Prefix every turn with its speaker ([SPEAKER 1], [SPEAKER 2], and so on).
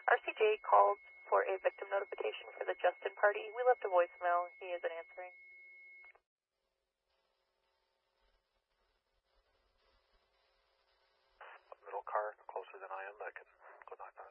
[SPEAKER 1] RCJ called for a victim notification for the Justin party. We left a voicemail. He isn't answering.
[SPEAKER 2] Middle car closer than I am, I can go knock on